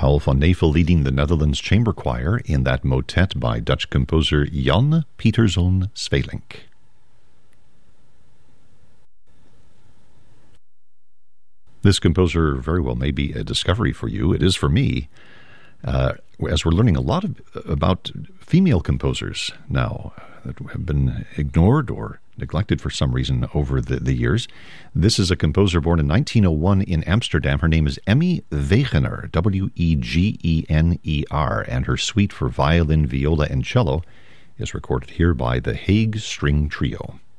Paul van Nevel leading the Netherlands Chamber Choir in that motet by Dutch composer Jan Pieterszoon Sweelinck. This composer very well may be a discovery for you. It is for me, as we're learning a lot about female composers now that have been ignored or neglected for some reason over the years. This is a composer born in 1901 in Amsterdam. Her name is Emmy Wegener, Wegener, and her suite for violin, viola, and cello is recorded here by the Hague String Trio.